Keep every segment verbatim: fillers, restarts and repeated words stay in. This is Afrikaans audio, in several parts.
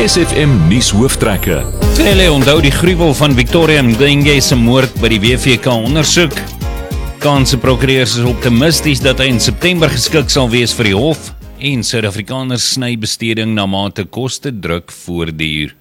S F M nuus hooftrekke. Hulle onthou die gruwel van Victoria Mdenge se moord by die W V K ondersoek. Kaanse prokureurs is optimisties dat hy in September geskik sal wees vir die hof en Suid-Afrikaners sny besteding na mate koste druk voortduur.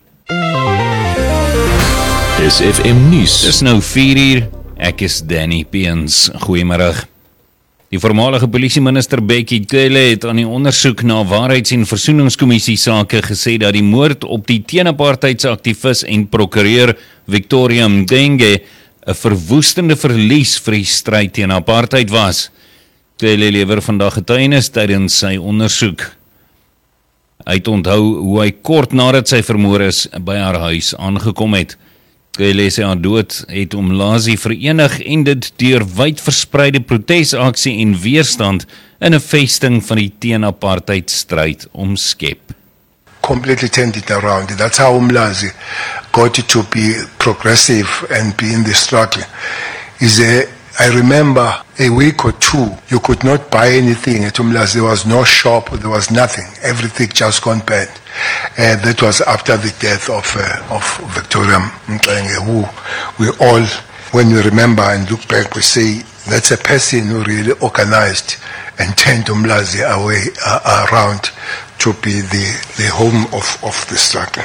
S F M nuus. Dis nou vier uur, ek is Danny Peens. Goeiemiddag. Die voormalige polisieminister Bekkie Cele het aan die ondersoek na waarheids- en versoeningskommissie sake gesê dat die moord op die teen-apartheidsaktivis en prokureur Victoria Mdenge 'n verwoestende verlies vir die stryd teen apartheid was. Cele lewer vandag getuienis tydens sy ondersoek. Hy het onthou hoe hy kort nadat sy vermoor is by haar huis aangekom het. Cele sê haar dood het Umlazi verenig en dit deur wyd verspreide protesaksie en weerstand in 'n vesting van die teen-apartheid stryd omskep. Completely turned it around. That's how Umlazi got to be progressive and be in the struggle. Is a, I remember a week or two, you could not buy anything at Umlazi. There was no shop, there was nothing. Everything just gone bad. Uh, that was after the death of uh, of Victoria Mdenge, who we all, when we remember and look back, we say that's a person who really organized and turned Umlazi away uh, around to be the, the home of, of the struggle.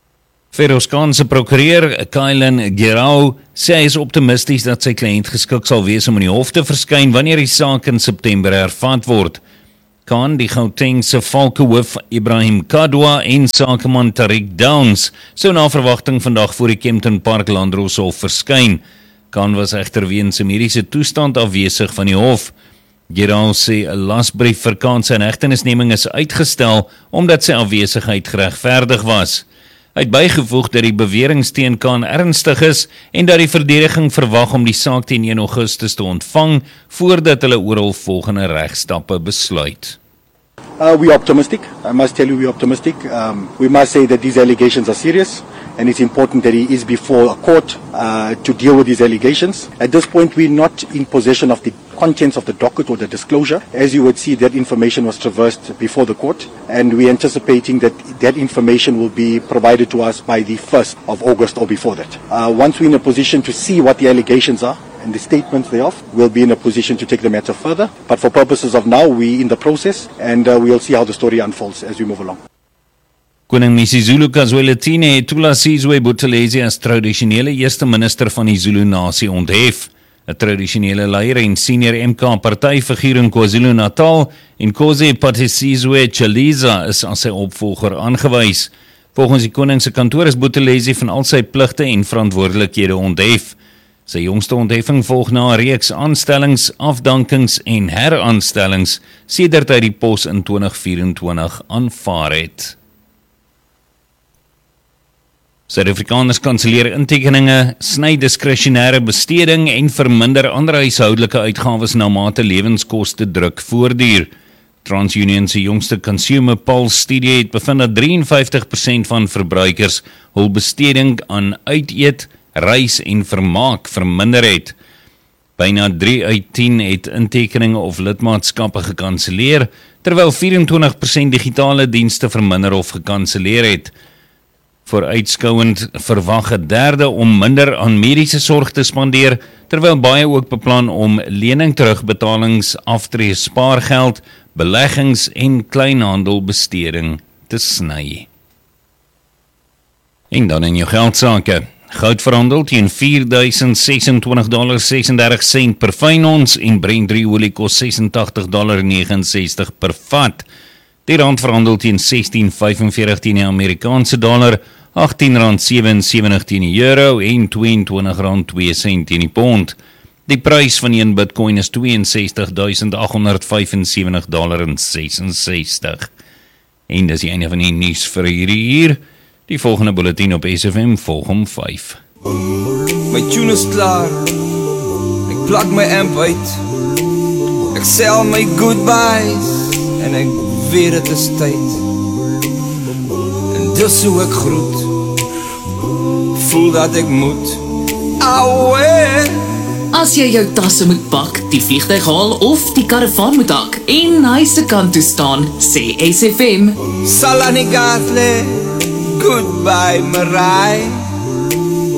Kaanse prokureur Kylan Gerau sê hy is optimisties dat sy kliënt geskik sal wees om in die hof te verskyn wanneer die saak in September hervat word. Kaan, die Gautengse valkehoof Ibrahim Kadwa en sakeman Tariq Downs sou na verwagting vandag voor die Kempton Park Landdroshof verskyn. Kaan was egter weens sy mediese toestand afwesig van die hof. Gerau sê 'n lasbrief vir Kaan se inhegtenisneming is uitgestel omdat sy afwesigheid geregverdig was. Hy het bygevoeg dat die beweringe teen Kaan ernstig is en dat die verdediging verwag om die saak teen een Augustus te ontvang voordat hulle oor hul volgende regstappe besluit. Uh, we are optimistic. I must tell you we are optimistic. Um, we must say that these allegations are serious and it's important that he is before a court uh, to deal with these allegations. At this point, we're not in possession of the contents of the docket or the disclosure. As you would see, that information was traversed before the court, and we're anticipating that that information will be provided to us by the first of August or before that. Uh, once we're in a position to see what the allegations are and the statements thereof, we'll be in a position to take the matter further. But for purposes of now, we're in the process, and uh, we'll see how the story unfolds as we move along. Koning Misizulu Kazwelithini het Tula Sizwe Buthelezi as tradisionele eerste minister van die Zulu nasie onthef. 'n Tradisionele leier en senior M K partyfiguur in KwaZulu-Natal en Kosi Pathisizwe Chaliza is as sy opvolger aangewys. Volgens die koning se kantoor is Buthelezi van al sy pligte en verantwoordelikhede onthef. Sy jongste ontheffing volg na 'n reeks aanstellings, afdankings en heraanstellings sedert hy die pos in twintig vyf-en-twintig aanvaar het. Suid-Afrikaners kanselleer intekeninge, sny diskresionêre besteding en verminder ander huishoudelike uitgawes na mate lewenskoste druk voortduur. TransUnion se jongste Consumer Pulse studie het bevind dat drie en vyftig persent van verbruikers hul besteding aan uiteet, reis en vermaak verminder het. Byna drie uit tien het intekeninge of lidmaatskappe gekanselleer, terwyl vyf en twintig persent digitale dienste verminder of gekanselleer het. Vooruitskouend verwag 'n derde om minder aan mediese sorg te spandeer, terwyl baie ook beplan om lening terugbetalings, aftree spaargeld, beleggings en kleinhandelbesteding te sny. En dan in jou geldsake. Goud verhandel teen vier duisend sesentwintig komma sesendertig sent per fyn ons en Brent olie kos sesentagtig komma negenses-tig per vat. Die rand verhandel teen sestien vyf-en-veertig teen die Amerikaanse dollar, agttien rand sewe-en-sewentig teen die euro en tweeëntwintig rand twee sent teen die pond. Die prys van een Bitcoin is ses twee ses duisend agt honderd vyf-en-sewentig komma sesensestig. En dis die einde van die nuus vir hierdie uur. Die volgende bulletin op S F M volg om vyf. My tune is klaar. Ek plak my amp uit. Ek sê al my goodbyes en ek weet het is tyd. En dis hoe ek groet. Voel dat ek moet. Auwe. As jy jou tasse moet pak, die vliegtuig haal of die karavaan moet hak en hy se kant toe staan, sê S F M. Salanigatle. goodbye Marai.